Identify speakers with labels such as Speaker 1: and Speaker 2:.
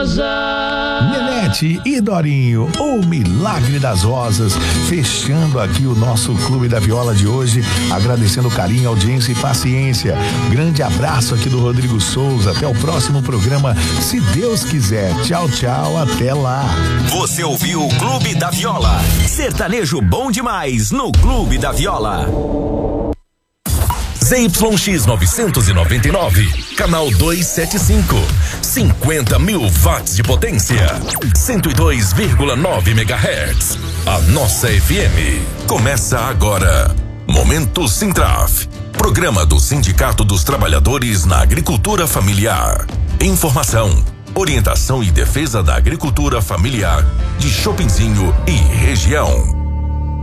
Speaker 1: Nenete e Dorinho, o Milagre das Rosas, fechando aqui o nosso Clube da Viola de hoje, agradecendo o carinho, audiência e paciência. Grande abraço aqui do Rodrigo Souza, até o próximo programa, se Deus quiser. Tchau, tchau, até lá.
Speaker 2: Você ouviu o Clube da Viola, sertanejo bom demais no Clube da Viola. ZYX 999, canal 275, 50 mil watts de potência, 102,9 MHz. A nossa FM. Começa agora. Momento Sintraf, programa do Sindicato dos Trabalhadores na Agricultura Familiar. Informação, orientação e defesa da agricultura familiar de Chopinzinho e região.